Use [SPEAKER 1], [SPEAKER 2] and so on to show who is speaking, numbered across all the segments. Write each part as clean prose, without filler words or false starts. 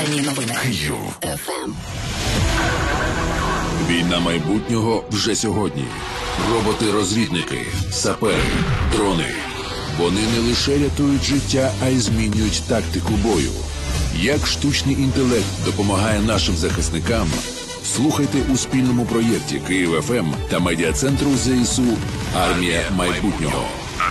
[SPEAKER 1] Єдині новини.
[SPEAKER 2] Київ. Війна майбутнього вже сьогодні. Роботи-розвідники, сапери, дрони. Вони не лише рятують життя, а й змінюють тактику бою. Як штучний інтелект допомагає нашим захисникам, слухайте у спільному проєкті Київ ФМ та медіа-центру ЗСУ «Армія майбутнього».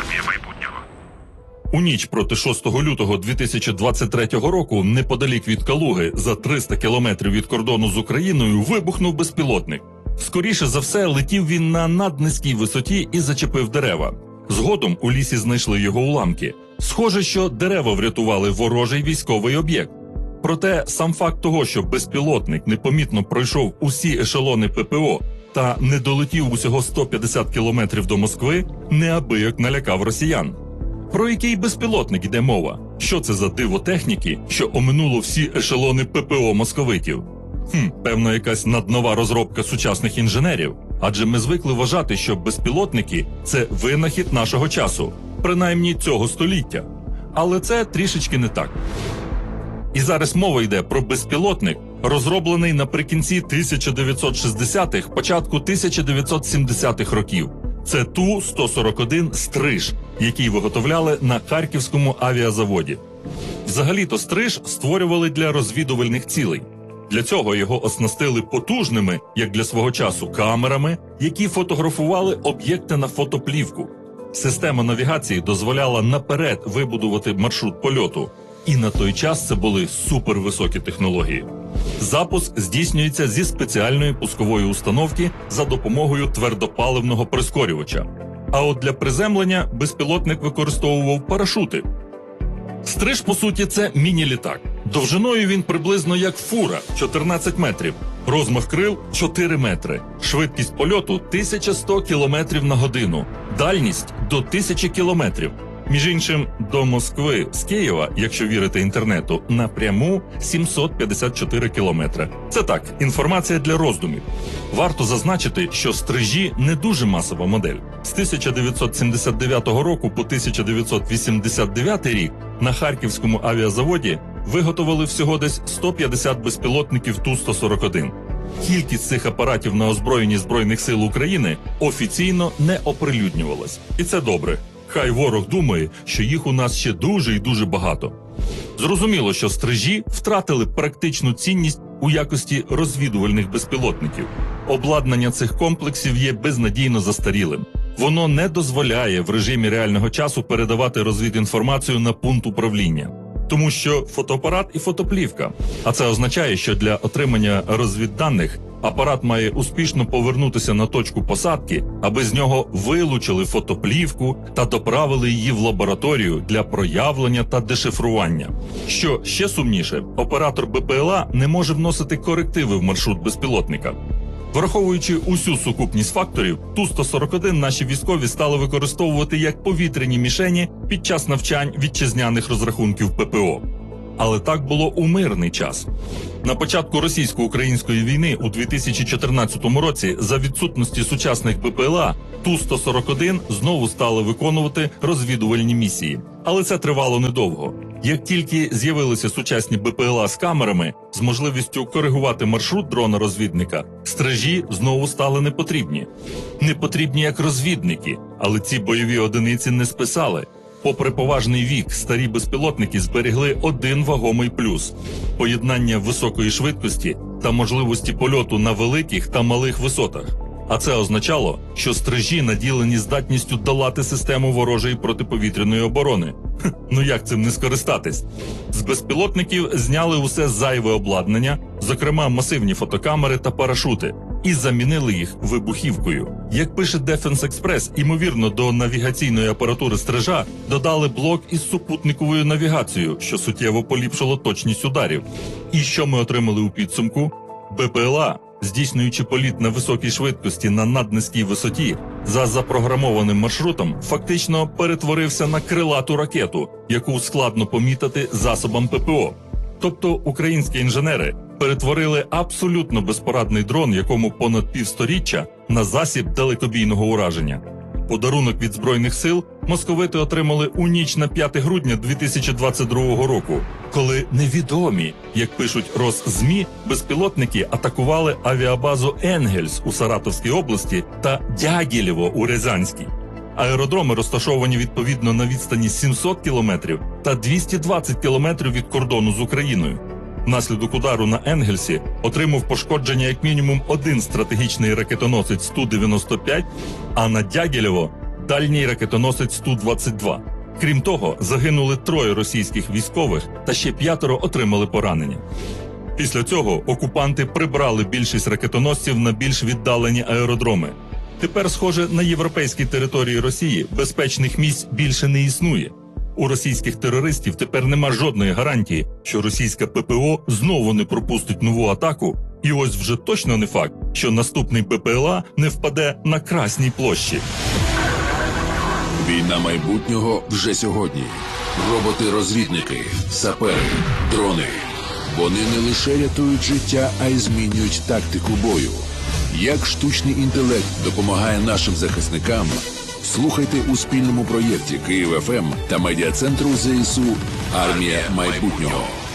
[SPEAKER 3] У ніч проти 6 лютого 2023 року неподалік від Калуги, за 300 кілометрів від кордону з Україною, вибухнув безпілотник. Скоріше за все, летів він на наднизькій висоті і зачепив дерева. Згодом у лісі знайшли його уламки. Схоже, що дерева врятували ворожий військовий об'єкт. Проте сам факт того, що безпілотник непомітно пройшов усі ешелони ППО та не долетів усього 150 кілометрів до Москви, неабияк налякав росіян. Про який безпілотник йде мова? Що це за диво техніки, що оминуло всі ешелони ППО московитів? Певно, якась наднова розробка сучасних інженерів. Адже ми звикли вважати, що безпілотники – це винахід нашого часу, принаймні цього століття. Але це трішечки не так. І зараз мова йде про безпілотник, розроблений наприкінці 1960-х, початку 1970-х років. Це Ту-141 «Стриж», який виготовляли на Харківському авіазаводі. Взагалі-то «Стриж» створювали для розвідувальних цілей. Для цього його оснастили потужними, як для свого часу, камерами, які фотографували об'єкти на фотоплівку. Система навігації дозволяла наперед вибудувати маршрут польоту. І на той час це були супервисокі технології. Запуск здійснюється зі спеціальної пускової установки за допомогою твердопаливного прискорювача. А от для приземлення безпілотник використовував парашути. «Стриж», по суті, це міні-літак. Довжиною він приблизно як фура – 14 метрів. Розмах крил – 4 метри. Швидкість польоту – 1100 км на годину. Дальність – до 1000 кілометрів. Між іншим, до Москви з Києва, якщо вірити інтернету, напряму 754 кілометри. Це так, інформація для роздумів. Варто зазначити, що «Стрижі» не дуже масова модель. З 1979 року по 1989 рік на Харківському авіазаводі виготовили всього десь 150 безпілотників Ту-141. Кількість цих апаратів на озброєнні Збройних сил України офіційно не оприлюднювалась. І це добре. Хай ворог думає, що їх у нас ще дуже і дуже багато. Зрозуміло, що «Стрижі» втратили практичну цінність у якості розвідувальних безпілотників. Обладнання цих комплексів є безнадійно застарілим. Воно не дозволяє в режимі реального часу передавати розвідінформацію на пункт управління. Тому що фотоапарат і фотоплівка. А це означає, що для отримання розвідданих апарат має успішно повернутися на точку посадки, аби з нього вилучили фотоплівку та доправили її в лабораторію для проявлення та дешифрування. Що ще сумніше, оператор БПЛА не може вносити корективи в маршрут безпілотника. Враховуючи усю сукупність факторів, Ту-141 наші військові стали використовувати як повітряні мішені під час навчань вітчизняних розрахунків ППО. Але так було у мирний час. На початку російсько-української війни у 2014 році за відсутності сучасних БПЛА Ту-141 знову стали виконувати розвідувальні місії. Але це тривало недовго. Як тільки з'явилися сучасні БПЛА з камерами, з можливістю коригувати маршрут дрона-розвідника, «Стрижі» знову стали непотрібні. Непотрібні як розвідники, але ці бойові одиниці не списали. Попри поважний вік, старі безпілотники зберегли один вагомий плюс – поєднання високої швидкості та можливості польоту на великих та малих висотах. А це означало, що «Стрижі» наділені здатністю долати систему ворожої протиповітряної оборони. Ну як цим не скористатись? З безпілотників зняли усе зайве обладнання, зокрема масивні фотокамери та парашути, і замінили їх вибухівкою. Як пише Defense Express, ймовірно, до навігаційної апаратури «Стрижа» додали блок із супутниковою навігацією, що суттєво поліпшило точність ударів. І що ми отримали у підсумку? БПЛА, здійснюючи політ на високій швидкості на наднизькій висоті, за запрограмованим маршрутом фактично перетворився на крилату ракету, яку складно помітити засобам ППО. Тобто українські інженери перетворили абсолютно безпорадний дрон, якому понад півсторіччя, на засіб далекобійного ураження. Подарунок від Збройних сил московити отримали у ніч на 5 грудня 2022 року, коли невідомі, як пишуть Росзмі, безпілотники атакували авіабазу «Енгельс» у Саратовській області та Дягілєво у Рязанській. Аеродроми розташовані відповідно на відстані 700 кілометрів та 220 кілометрів від кордону з Україною. Внаслідок удару на Енгельсі отримав пошкодження як мінімум один стратегічний ракетоносець Ту-95, а на Дягілєво – дальній ракетоносець Ту-22. Крім того, загинули 3 російських військових та ще 5 отримали поранення. Після цього окупанти прибрали більшість ракетоносців на більш віддалені аеродроми. Тепер, схоже, на європейській території Росії безпечних місць більше не існує. У російських терористів тепер нема жодної гарантії, що російська ППО знову не пропустить нову атаку, і ось вже точно не факт, що наступний БПЛА не впаде на Красній площі.
[SPEAKER 2] Війна майбутнього вже сьогодні. Роботи-розвідники, сапери, дрони. Вони не лише рятують життя, а й змінюють тактику бою. Як штучний інтелект допомагає нашим захисникам? Слухайте у спільному проєкті Київ ФМ та медіа-центру ЗСУ «Армія майбутнього».